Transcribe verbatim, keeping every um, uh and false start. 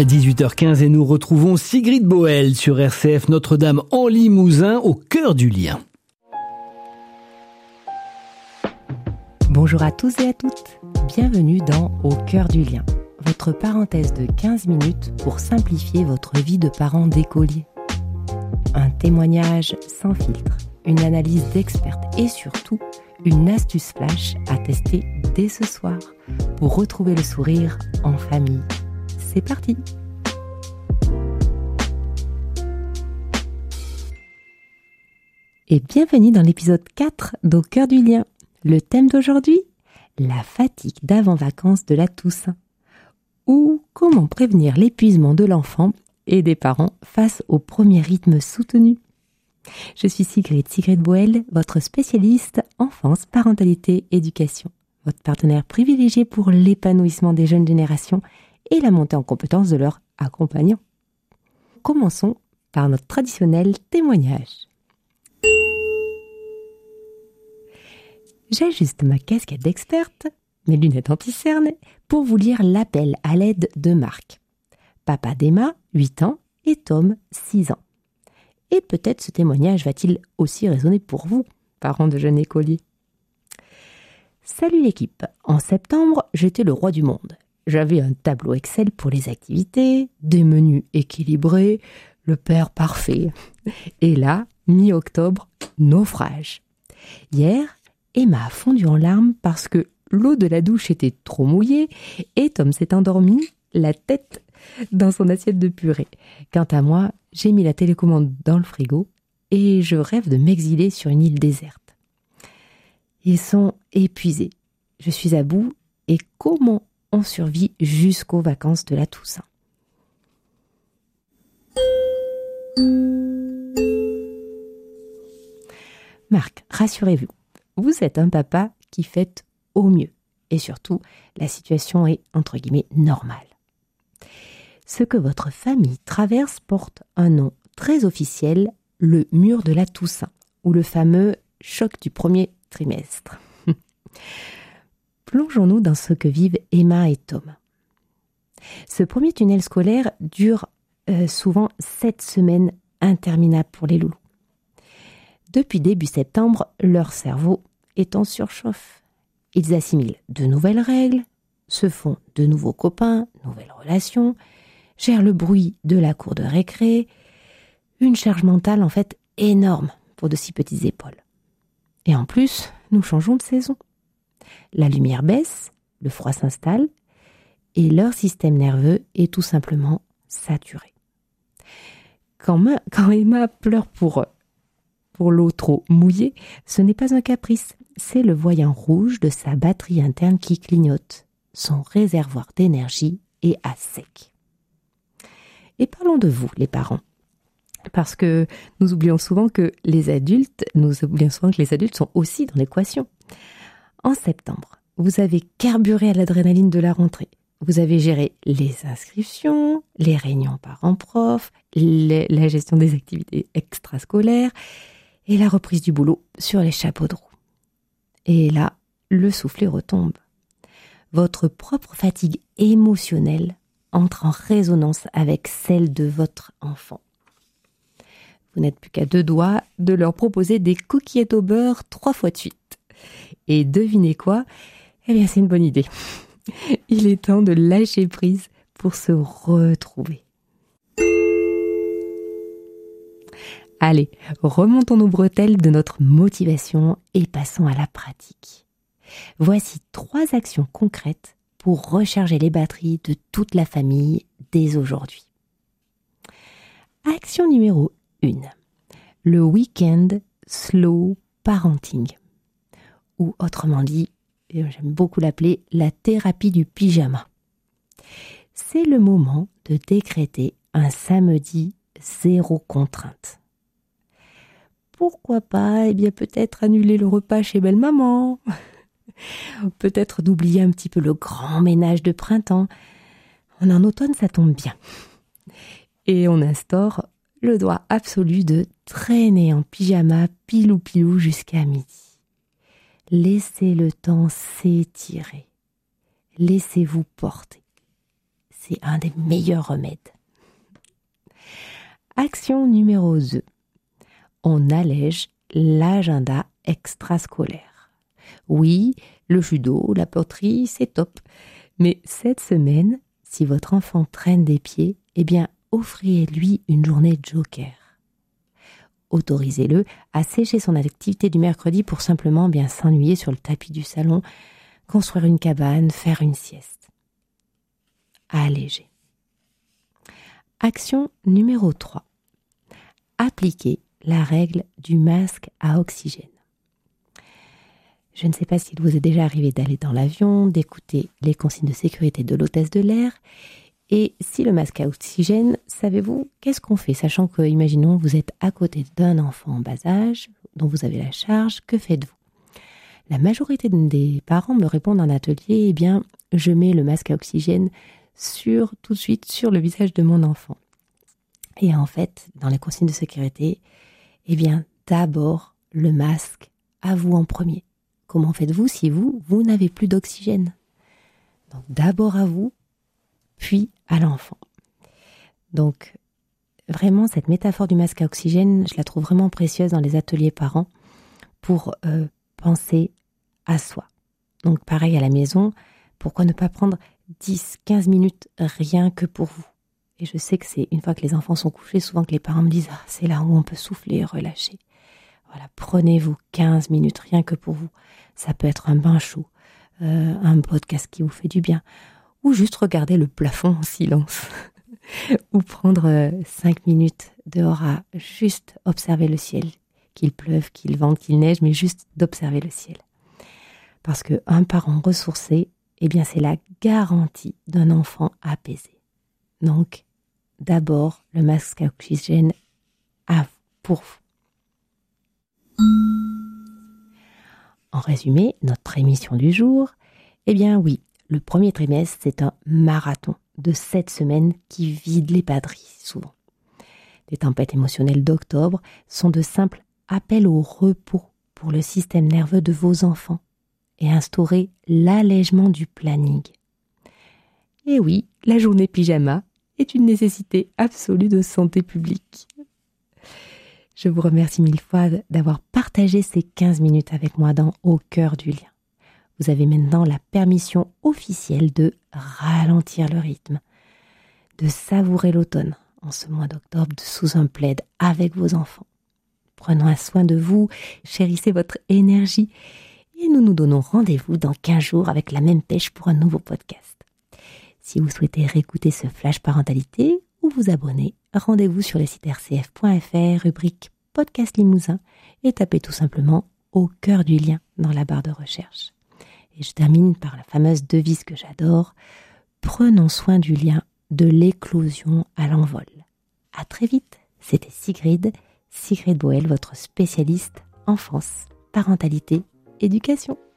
dix-huit heures quinze et nous retrouvons Sigrid Boel sur R C F Notre-Dame en Limousin, au cœur du lien. Bonjour à tous et à toutes, bienvenue dans Au cœur du lien, votre parenthèse de quinze minutes pour simplifier votre vie de parent d'écolier. Un témoignage sans filtre, une analyse d'experts et surtout une astuce flash à tester dès ce soir pour retrouver le sourire en famille. C'est parti! Et bienvenue dans l'épisode quatre d'Au cœur du lien. Le thème d'aujourd'hui, la fatigue d'avant-vacances de la Toussaint. Ou comment prévenir l'épuisement de l'enfant et des parents face au premier rythme soutenu. Je suis Sigrid, Sigrid Boel, votre spécialiste enfance, parentalité, éducation. Votre partenaire privilégié pour l'épanouissement des jeunes générations et la montée en compétence de leurs accompagnants. Commençons par notre traditionnel témoignage. J'ajuste ma casquette d'experte, mes lunettes anti-cernes, pour vous lire l'appel à l'aide de Marc. Papa d'Emma, huit ans, et Tom, six ans. Et peut-être ce témoignage va-t-il aussi résonner pour vous, parents de jeunes écoliers. Salut l'équipe, en septembre, j'étais le roi du monde. J'avais un tableau Excel pour les activités, des menus équilibrés, le père parfait. Et là, mi-octobre, naufrage. Hier, Emma a fondu en larmes parce que l'eau de la douche était trop mouillée et Tom s'est endormi, la tête dans son assiette de purée. Quant à moi, j'ai mis la télécommande dans le frigo et je rêve de m'exiler sur une île déserte. Ils sont épuisés. Je suis à bout et comment on survit jusqu'aux vacances de la Toussaint. Marc, rassurez-vous, vous êtes un papa qui fête au mieux. Et surtout, la situation est, entre guillemets, normale. Ce que votre famille traverse porte un nom très officiel, le mur de la Toussaint, ou le fameux choc du premier trimestre. Plongeons-nous dans ce que vivent Emma et Tom. Ce premier tunnel scolaire dure euh, souvent sept semaines interminables pour les loulous. Depuis début septembre, leur cerveau est en surchauffe. Ils assimilent de nouvelles règles, se font de nouveaux copains, nouvelles relations, gèrent le bruit de la cour de récré, une charge mentale en fait énorme pour de si petites épaules. Et en plus, nous changeons de saison. La lumière baisse, le froid s'installe et leur système nerveux est tout simplement saturé. Quand, ma, quand Emma pleure pour, pour l'eau trop mouillée, ce n'est pas un caprice, c'est le voyant rouge de sa batterie interne qui clignote. Son réservoir d'énergie est à sec. Et parlons de vous, les parents. Parce que nous oublions souvent que les adultes, nous oublions souvent que les adultes sont aussi dans l'équation. En septembre, vous avez carburé à l'adrénaline de la rentrée. Vous avez géré les inscriptions, les réunions parents-prof, les, la gestion des activités extrascolaires et la reprise du boulot sur les chapeaux de roue. Et là, le soufflet retombe. Votre propre fatigue émotionnelle entre en résonance avec celle de votre enfant. Vous n'êtes plus qu'à deux doigts de leur proposer des coquillettes au beurre trois fois de suite. Et devinez quoi ? Eh bien, c'est une bonne idée. Il est temps de lâcher prise pour se retrouver. Allez, remontons nos bretelles de notre motivation et passons à la pratique. Voici trois actions concrètes pour recharger les batteries de toute la famille dès aujourd'hui. Action numéro un. Le week-end slow parenting. Ou autrement dit, j'aime beaucoup l'appeler la thérapie du pyjama. C'est le moment de décréter un samedi zéro contrainte. Pourquoi pas, eh bien peut-être annuler le repas chez belle-maman. Peut-être d'oublier un petit peu le grand ménage de printemps. En automne, ça tombe bien. Et on instaure le droit absolu de traîner en pyjama pilou-pilou jusqu'à midi. Laissez le temps s'étirer. Laissez-vous porter. c'est un des meilleurs remèdes. Action numéro deux. On allège l'agenda extrascolaire. Oui, le judo, la poterie, c'est top. Mais cette semaine, si votre enfant traîne des pieds, eh bien, offrez-lui une journée joker. Autorisez-le à sécher son activité du mercredi pour simplement bien s'ennuyer sur le tapis du salon, construire une cabane, faire une sieste. Alléger. Action numéro trois. Appliquez la règle du masque à oxygène. Je ne sais pas s'il vous est déjà arrivé d'aller dans l'avion, d'écouter les consignes de sécurité de l'hôtesse de l'air. Et si le masque à oxygène, savez-vous, qu'est-ce qu'on fait? Sachant que, imaginons, vous êtes à côté d'un enfant en bas âge, dont vous avez la charge, que faites-vous? La majorité des parents me répondent en atelier, eh bien, je mets le masque à oxygène sur, tout de suite sur le visage de mon enfant. Et en fait, dans les consignes de sécurité, eh bien, d'abord, le masque à vous en premier. Comment faites-vous si vous, vous n'avez plus d'oxygène? Donc, d'abord à vous, puis à l'enfant. Donc, vraiment, cette métaphore du masque à oxygène, je la trouve vraiment précieuse dans les ateliers parents pour euh, penser à soi. Donc, pareil à la maison, pourquoi ne pas prendre dix à quinze minutes rien que pour vous? Et je sais que c'est une fois que les enfants sont couchés, souvent que les parents me disent « Ah, c'est là où on peut souffler et relâcher ». Voilà, prenez-vous quinze minutes rien que pour vous. Ça peut être un bain chaud, euh, un podcast qui vous fait du bien, ou juste regarder le plafond en silence, ou prendre euh, cinq minutes dehors à juste observer le ciel, qu'il pleuve, qu'il vente, qu'il neige, mais juste d'observer le ciel. Parce qu'un parent ressourcé, eh bien c'est la garantie d'un enfant apaisé. Donc, d'abord, le masque à oxygène à vous, pour vous. En résumé, notre émission du jour, eh bien oui, le premier trimestre, c'est un marathon de sept semaines qui vide les batteries, souvent. Les tempêtes émotionnelles d'octobre sont de simples appels au repos pour le système nerveux de vos enfants et instaurer l'allègement du planning. Et oui, la journée pyjama est une nécessité absolue de santé publique. Je vous remercie mille fois d'avoir partagé ces quinze minutes avec moi dans Au cœur du lien. Vous avez maintenant la permission officielle de ralentir le rythme, de savourer l'automne en ce mois d'octobre sous un plaid avec vos enfants. Prenons un soin de vous, chérissez votre énergie et nous nous donnons rendez-vous dans quinze jours avec la même pêche pour un nouveau podcast. Si vous souhaitez réécouter ce flash parentalité ou vous abonner, rendez-vous sur le site r c f point f r, rubrique Podcast Limousin, et tapez tout simplement Au cœur du lien dans la barre de recherche. Et je termine par la fameuse devise que j'adore, prenons soin du lien de l'éclosion à l'envol. À très vite, c'était Sigrid, Sigrid Boel, votre spécialiste enfance, parentalité, éducation.